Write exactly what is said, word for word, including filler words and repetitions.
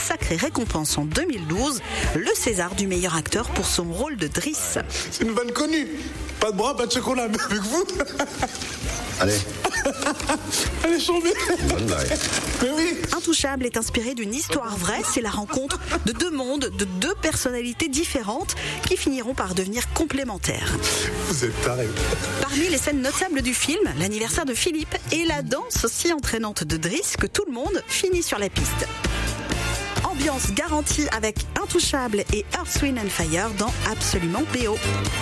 sacrée récompense en deux mille douze, le César du meilleur acteur pour son rôle de Driss. C'est une vanne connue. Pas de bras, pas de chocolat, mais avec vous. Allez. Allez, chambée. Bonne blague. Mais oui. Intouchable est inspiré d'une histoire vraie. C'est la rencontre de deux mondes, de deux personnalités différentes qui finiront par devenir complémentaires. Vous êtes tarés. Parmi les scènes notables du film, l'anniversaire de Philippe et la danse aussi entraînante de Driss que tout le monde finit sur la piste. Ambiance garantie avec Intouchable et Earth, Wind and Fire dans Absolument B O.